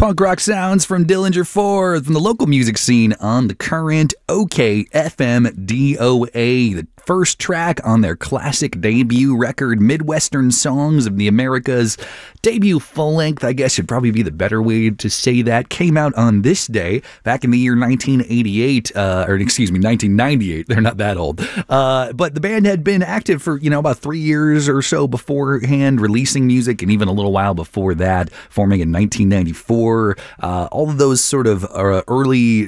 Punk rock sounds from Dillinger 4 from the local music scene on The Current. OKFM DOA, the first track on their classic debut record, Midwestern Songs of the Americas. Debut full-length, I guess should probably be the better way to say that. Came out on this day, back in the year 1998. They're not that old. But the band had been active for, about 3 years or so beforehand, releasing music, and even a little while before that, forming in 1994. All of those sort of early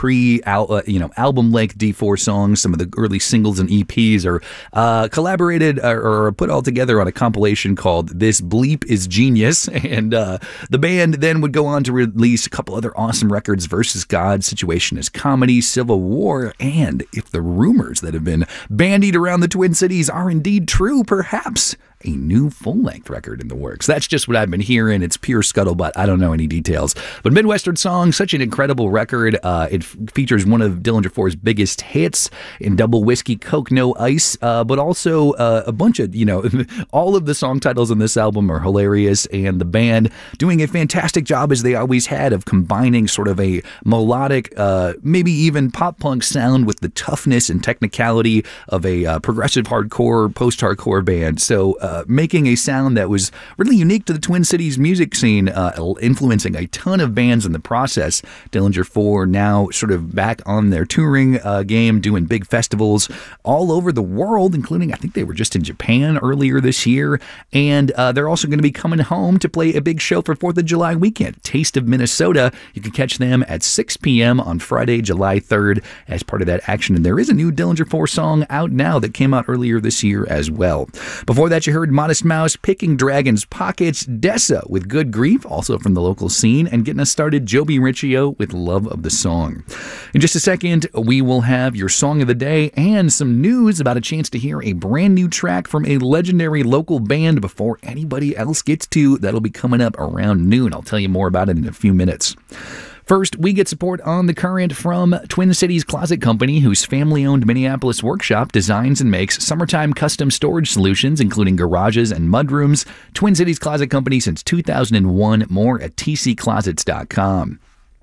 album-length D4 songs, some of the early singles and EPs are collaborated or put all together on a compilation called This Bleep Is Genius. And the band then would go on to release a couple other awesome records, Versus God, Situation is Comedy, Civil War, and if the rumors that have been bandied around the Twin Cities are indeed true, perhaps a new full-length record in the works. That's just what I've been hearing. It's pure scuttlebutt. I don't know any details. But Midwestern Song, such an incredible record. It features one of Dillinger 4's biggest hits in Double Whiskey, Coke, No Ice, but also a bunch of, all of the song titles on this album are hilarious, and the band doing a fantastic job, as they always had, of combining sort of a melodic, maybe even pop-punk sound with the toughness and technicality of a progressive hardcore, post-hardcore band. So making a sound that was really unique to the Twin Cities music scene, influencing a ton of bands in the process. Dillinger 4 now sort of back on their touring game, doing big festivals all over the world, including, I think they were just in Japan earlier this year. And they're also going to be coming home to play a big show for 4th of July weekend, Taste of Minnesota. You can catch them at 6 p.m. on Friday, July 3rd as part of that action. And there is a new Dillinger 4 song out now that came out earlier this year as well. Before that, you heard Modest Mouse, Picking Dragon's Pockets, Dessa with Good Grief, also from the local scene, and getting us started, Joby Riccio with Love of the Song. In just a second, we will have your song of the day and some news about a chance to hear a brand new track from a legendary local band before anybody else gets to. That'll be coming up around noon. I'll tell you more about it in a few minutes. First, we get support on The Current from Twin Cities Closet Company, whose family-owned Minneapolis workshop designs and makes summertime custom storage solutions, including garages and mudrooms. Twin Cities Closet Company since 2001. More at tcclosets.com.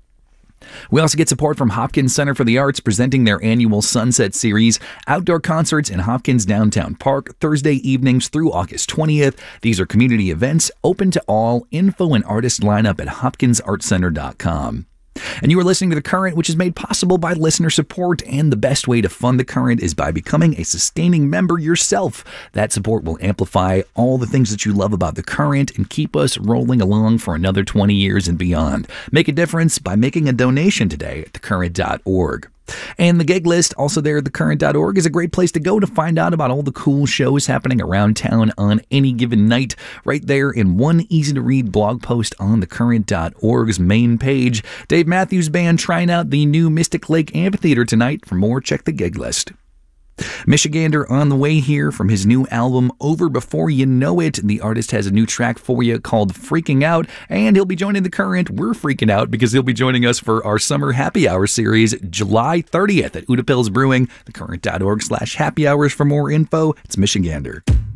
We also get support from Hopkins Center for the Arts, presenting their annual Sunset Series, outdoor concerts in Hopkins Downtown Park, Thursday evenings through August 20th. These are community events, open to all. Info and artist lineup at hopkinsartcenter.com. And you are listening to The Current, which is made possible by listener support, and the best way to fund The Current is by becoming a sustaining member yourself. That support will amplify all the things that you love about The Current and keep us rolling along for another 20 years and beyond. Make a difference by making a donation today at thecurrent.org. And the gig list, also there at thecurrent.org, is a great place to go to find out about all the cool shows happening around town on any given night, right there in one easy-to-read blog post on thecurrent.org's main page. Dave Matthews Band trying out the new Mystic Lake Amphitheater tonight. For more, check the gig list. Michigander on the way here from his new album, Over Before You Know It. The artist has a new track for you called Freaking Out, and he'll be joining The Current. We're freaking out because he'll be joining us for our summer happy hour series, July 30th at Udapils Brewing. Thecurrent.org/happy hours for more info. It's Michigander.